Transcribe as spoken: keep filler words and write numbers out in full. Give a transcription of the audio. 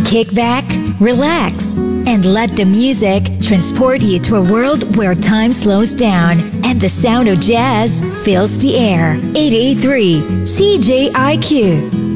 Kick back, relax, and let the music transport you to a world where time slows down and the sound of jazz fills the air. eight eight three C J I Q.